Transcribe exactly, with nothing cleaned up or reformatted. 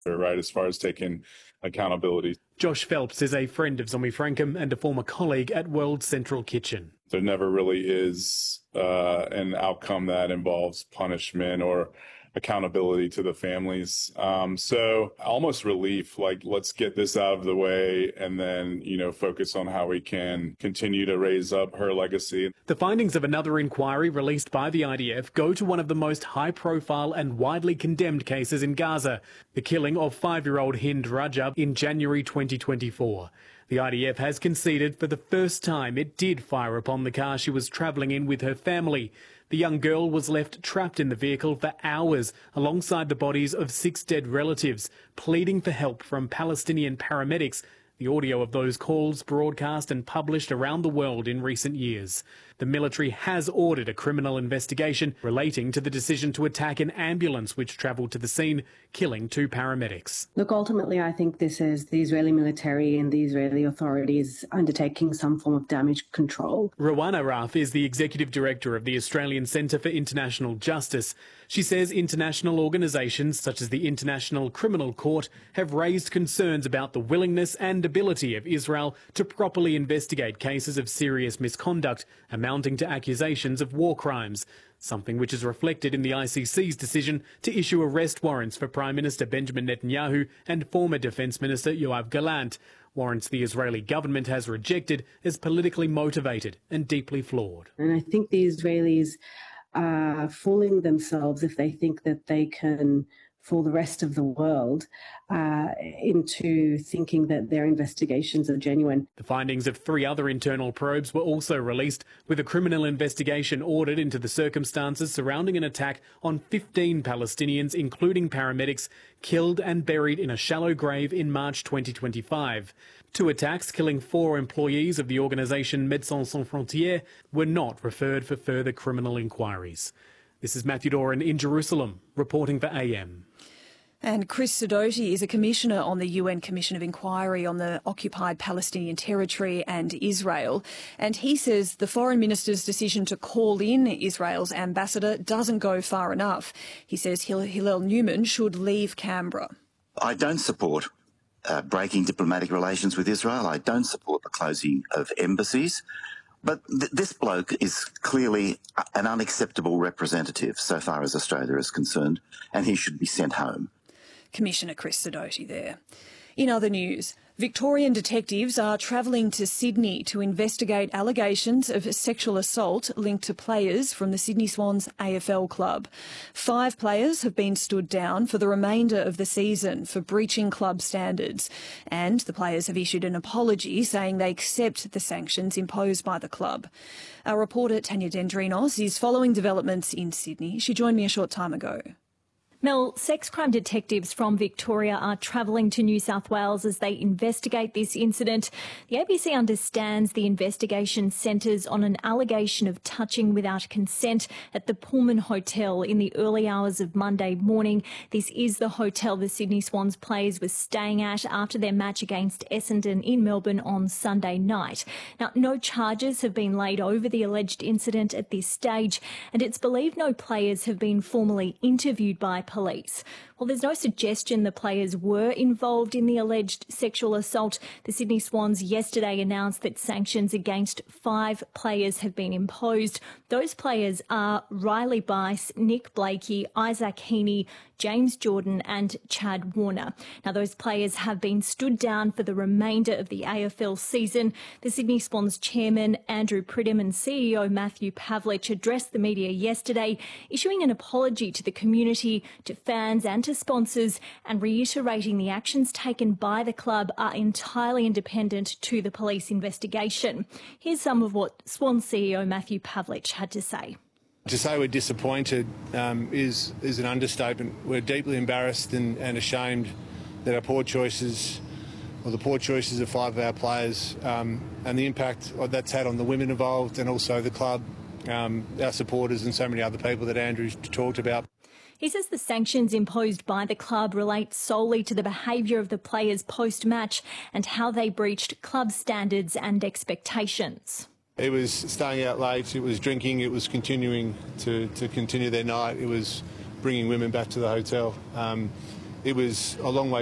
right, as far as taking accountability. Josh Phelps is a friend of Zombie Frankham and a former colleague at World Central Kitchen. There never really is uh, an outcome that involves punishment or accountability to the families. Um, so almost relief, like, let's get this out of the way and then, you know, focus on how we can continue to raise up her legacy. The findings of another inquiry released by the I D F go to one of the most high-profile and widely condemned cases in Gaza, the killing of five-year-old Hind Rajab in January twenty twenty-four. The I D F has conceded for the first time it did fire upon the car she was travelling in with her family. The young girl was left trapped in the vehicle for hours alongside the bodies of six dead relatives, pleading for help from Palestinian paramedics. The audio of those calls broadcast and published around the world in recent years. The military has ordered a criminal investigation relating to the decision to attack an ambulance which travelled to the scene, killing two paramedics. Look, ultimately, I think this is the Israeli military and the Israeli authorities undertaking some form of damage control. Rowan Araf is the executive director of the Australian Centre for International Justice. She says international organisations such as the International Criminal Court have raised concerns about the willingness and ability of Israel to properly investigate cases of serious misconduct amounting to accusations of war crimes, something which is reflected in the I C C's decision to issue arrest warrants for Prime Minister Benjamin Netanyahu and former Defence Minister Yoav Gallant, warrants the Israeli government has rejected as politically motivated and deeply flawed. And I think the Israelis are fooling themselves if they think that they can fool the rest of the world uh, into thinking that their investigations are genuine. The findings of three other internal probes were also released, with a criminal investigation ordered into the circumstances surrounding an attack on fifteen Palestinians, including paramedics, killed and buried in a shallow grave in March twenty twenty-five. Two attacks killing four employees of the organisation Médecins Sans Frontières were not referred for further criminal inquiries. This is Matthew Doran in Jerusalem, reporting for A M. And Chris Sidoti is a commissioner on the U N Commission of Inquiry on the occupied Palestinian territory and Israel. And he says the foreign minister's decision to call in Israel's ambassador doesn't go far enough. He says Hillel Newman should leave Canberra. I don't support uh, breaking diplomatic relations with Israel. I don't support the closing of embassies. But th this bloke is clearly an unacceptable representative so far as Australia is concerned, and he should be sent home. Commissioner Chris Sidoti there. In other news, Victorian detectives are travelling to Sydney to investigate allegations of sexual assault linked to players from the Sydney Swans A F L club. Five players have been stood down for the remainder of the season for breaching club standards, and the players have issued an apology saying they accept the sanctions imposed by the club. Our reporter Tanya Dendrinos is following developments in Sydney. She joined me a short time ago. Mel, sex crime detectives from Victoria are travelling to New South Wales as they investigate this incident. The A B C understands the investigation centres on an allegation of touching without consent at the Pullman Hotel in the early hours of Monday morning. This is the hotel the Sydney Swans players were staying at after their match against Essendon in Melbourne on Sunday night. Now, no charges have been laid over the alleged incident at this stage, and it's believed no players have been formally interviewed by police. Well, there's no suggestion the players were involved in the alleged sexual assault. The Sydney Swans yesterday announced that sanctions against five players have been imposed. Those players are Riley Bice, Nick Blakey, Isaac Heaney, James Jordan and Chad Warner. Now, those players have been stood down for the remainder of the A F L season. The Sydney Swans chairman, Andrew Pridham, and C E O Matthew Pavlich addressed the media yesterday, issuing an apology to the community, to fans and to sponsors, and reiterating the actions taken by the club are entirely independent to the police investigation. Here's some of what Swans C E O Matthew Pavlich had to say. To say we're disappointed um, is is an understatement. We're deeply embarrassed and, and ashamed that our poor choices, or the poor choices of five of our players, um, and the impact that's had on the women involved and also the club, um, our supporters and so many other people that Andrew's talked about. He says the sanctions imposed by the club relate solely to the behaviour of the players post-match and how they breached club standards and expectations. It was staying out late, it was drinking, it was continuing to, to continue their night, it was bringing women back to the hotel. Um, it was a long way